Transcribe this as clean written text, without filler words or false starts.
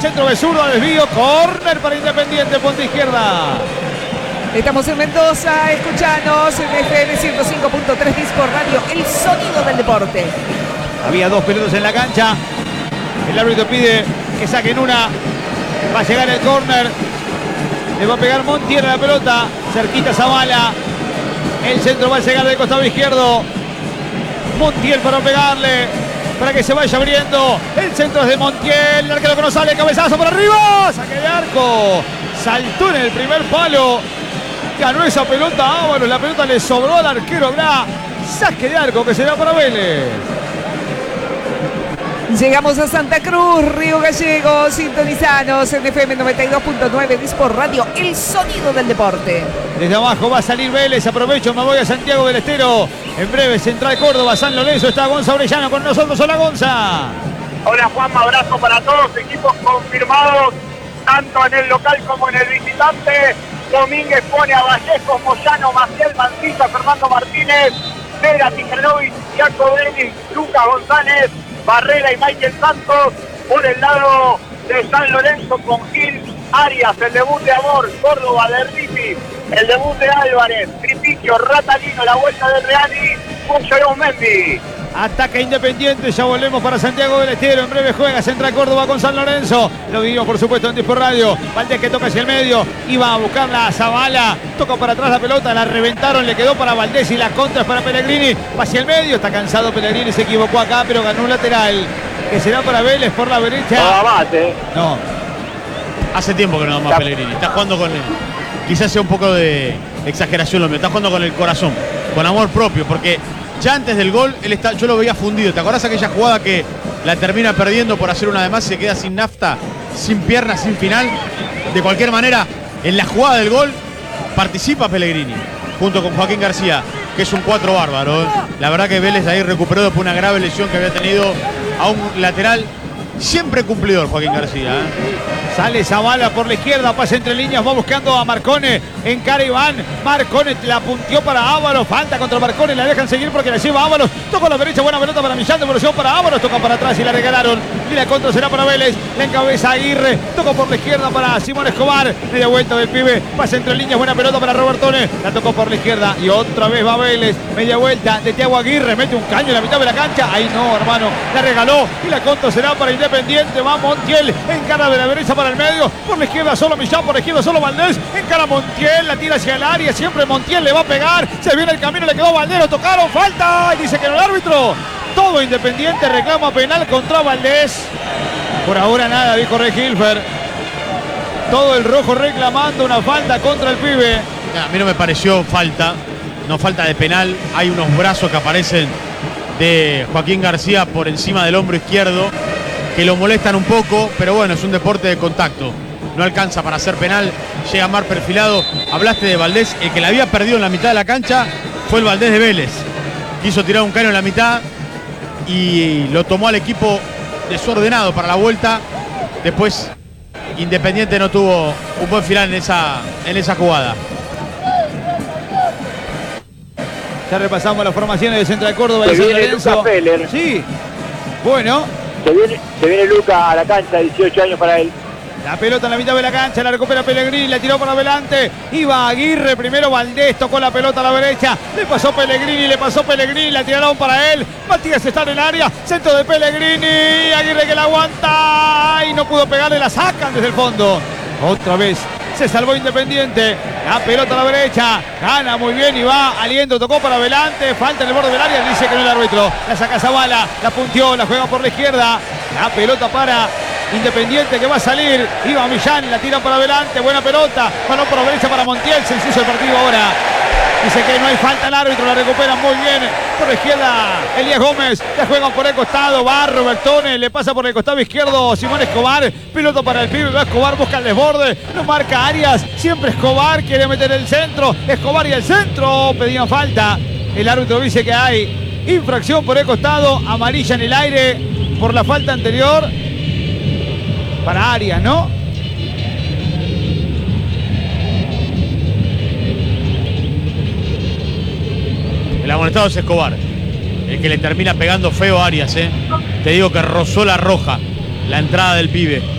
centro de zurdo, desvío, córner para Independiente, punta izquierda. Estamos en Mendoza, escuchanos en FM 105.3 Dispor Radio, el sonido del deporte. Había dos pelotas en la cancha. El árbitro pide que saquen una. Va a llegar el córner. Le va a pegar Montiel a la pelota. Cerquita Zavala. El centro va a llegar del costado izquierdo. Montiel para pegarle. Para que se vaya abriendo. El centro es de Montiel. El arquero que no sale. Cabezazo por arriba. Saque de arco. Saltó en el primer palo. Ganó esa pelota Ábalos. La pelota le sobró al arquero. Habrá saque de arco que será para Vélez. Llegamos a Santa Cruz, Río Gallegos, sintonizanos en FM 92.9 Dispor Radio, el sonido del deporte. Desde abajo va a salir Vélez, aprovecho, me voy a Santiago del Estero. En breve, Central Córdoba, San Lorenzo, está Gonza Orellano con nosotros. Hola, Gonza. Hola, Juanma, abrazo para todos, equipos confirmados, tanto en el local como en el visitante. Domínguez pone a Vallejos, Moyano, Maciel, Mancilla, Fernando Martínez, Vera, Tijernovic, Jaco Denis, Lucas González, Barrera y Michael Santos. Por el lado de San Lorenzo con Gil, Arias, el debut de Amor, Córdoba de Ripi, el debut de Álvarez, Tripiquio, Ratalino, la vuelta de Reali, Pucho Mendy. Ataca Independiente, ya volvemos para Santiago del Estero. En breve juega Central Córdoba con San Lorenzo. Lo vivimos, por supuesto, en Dispor Radio. Valdés que toca hacia el medio. Iba a buscarla a Zavala. Toca para atrás la pelota, la reventaron, le quedó para Valdés y la contra es para Pellegrini. Va hacia el medio, está cansado Pellegrini, se equivocó acá, pero ganó un lateral. Que será para Vélez por la derecha. No abate. No. Hace tiempo que no da más Pellegrini. Está jugando con él. Quizás sea un poco de exageración lo mío. Está jugando con el corazón, con amor propio, porque ya antes del gol, yo lo veía fundido. ¿Te acordás aquella jugada que la termina perdiendo por hacer una de más y se queda sin nafta, sin piernas, sin final? De cualquier manera, en la jugada del gol participa Pellegrini, junto con Joaquín García, que es un 4 bárbaro, ¿eh? La verdad que Vélez ahí recuperó después una grave lesión que había tenido a un lateral. Siempre cumplidor Joaquín García, ¿eh? Sale Zavala por la izquierda, pasa entre líneas, va buscando a Marcone, encara Iván, Marcone la punteó para Ábalos, falta contra Marcone, la dejan seguir porque la lleva Ábalos, toca la derecha, buena pelota para Millán, devolución para Ábalos, toca para atrás y la regalaron, y la contra será para Vélez, la encabeza Aguirre, toca por la izquierda para Simón Escobar, media vuelta del pibe, pasa entre líneas, buena pelota para Robertone, la tocó por la izquierda y otra vez va Vélez, media vuelta de Thiago Aguirre, mete un caño en la mitad de la cancha, ahí no hermano, la regaló y la contra será para Independiente, va Montiel, encara de la derecha para el medio, por la izquierda solo Millán, por la izquierda solo Valdés, encara Montiel, la tira hacia el área, siempre Montiel le va a pegar, se viene el camino, le quedó Valdés, lo tocaron, falta, y dice que no el árbitro, todo Independiente reclama penal contra Valdés, por ahora nada, dijo Regilfer, todo el rojo reclamando una falta contra el pibe. A mí no me pareció falta, no falta de penal, hay unos brazos que aparecen de Joaquín García por encima del hombro izquierdo, que lo molestan un poco, pero bueno, es un deporte de contacto. No alcanza para hacer penal, llega más perfilado. Hablaste de Valdés, el que la había perdido en la mitad de la cancha fue el Valdés de Vélez. Quiso tirar un caño en la mitad y lo tomó al equipo desordenado para la vuelta. Después Independiente no tuvo un buen final en esa jugada. Ya repasamos las formaciones de Central Córdoba y Se San viene Lorenzo. Lucas Feller. Sí, bueno. Se viene Luca a la cancha, 18 años para él. La pelota en la mitad de la cancha, la recupera Pellegrini, la tiró para adelante. Iba Aguirre, primero Valdés, tocó la pelota a la derecha. Le pasó Pellegrini, la tiraron para él. Matías está en el área, centro de Pellegrini. Aguirre que la aguanta y no pudo pegarle, la sacan desde el fondo. Otra vez se salvó Independiente. La pelota a la derecha, gana muy bien y va Aliendo, tocó para adelante, falta en el borde del área, dice que no el árbitro. La saca Zavala, la punteó, la juega por la izquierda. La pelota para Independiente que va a salir. Iba Millán, la tira para adelante, buena pelota. Balón por la derecha para Montiel, sencillo el partido ahora. Dice que no hay falta al árbitro, la recuperan muy bien. Por la izquierda, Elías Gómez, la juegan por el costado, va Robertone, le pasa por el costado izquierdo Simón Escobar, piloto para el pibe, va Escobar, busca el desborde, lo marca Arias, siempre Escobar, quiere meter el centro, Escobar y el centro, pedían falta. El árbitro dice que hay infracción por el costado, amarilla en el aire por la falta anterior para Arias, ¿no? El amonestado es Escobar, el que le termina pegando feo a Arias, ¿eh? Te digo que rozó la roja, la entrada del pibe.